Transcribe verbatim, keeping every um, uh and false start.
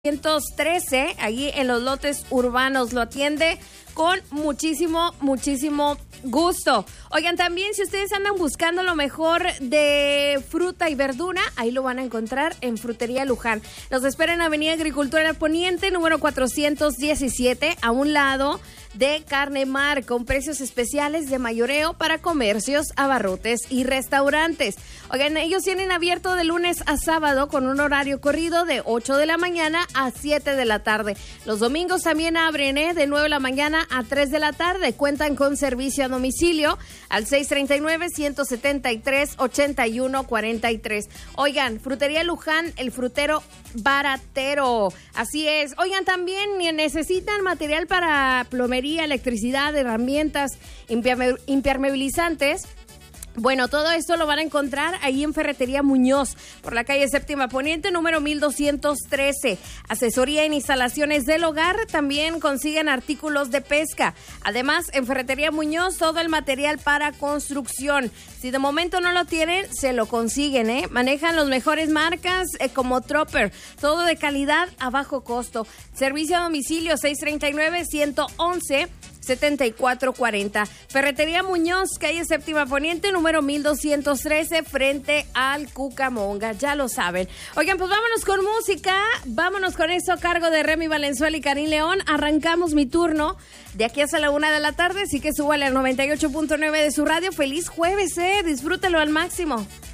ciento trece, allí en los lotes urbanos. Lo atiende con muchísimo, muchísimo gusto. Oigan, también si ustedes andan buscando lo mejor de fruta y verdura, ahí lo van a encontrar en Frutería Luján. Los espera en Avenida Agricultura Poniente, número cuatrocientos diecisiete, a un lado de Carne Mar, con precios especiales de mayoreo para comercios, abarrotes y restaurantes. Oigan, ellos tienen abierto de lunes a sábado con un horario corrido de ocho de la mañana a siete de la tarde. Los domingos también abren ¿eh? de nueve de la mañana a tres de la tarde. Cuentan con servicio a domicilio al seis treinta y nueve, ciento setenta y tres, ochenta y uno cuarenta y tres. Oigan, Frutería Luján, el frutero baratero. Así es. Oigan, también necesitan material para plomería, electricidad, herramientas, impermeabilizantes. Bueno, todo esto lo van a encontrar ahí en Ferretería Muñoz, por la calle Séptima Poniente, número mil doscientos trece. Asesoría en instalaciones del hogar, también consiguen artículos de pesca. Además, en Ferretería Muñoz, todo el material para construcción. Si de momento no lo tienen, se lo consiguen, ¿eh? Manejan las mejores marcas eh, como Tropper, todo de calidad a bajo costo. Servicio a domicilio seis treinta y nueve, ciento once, setenta y cuatro cuarenta. Ferretería Muñoz, calle Séptima Poniente, número mil doscientos trece, frente al Cucamonga, ya lo saben. Oigan, pues vámonos con música, vámonos con eso a cargo de Remy Valenzuela y Karim León. Arrancamos mi turno de aquí hasta la una de la tarde, así que súbale al noventa y ocho punto nueve de su radio. Feliz jueves, eh, disfrútalo al máximo.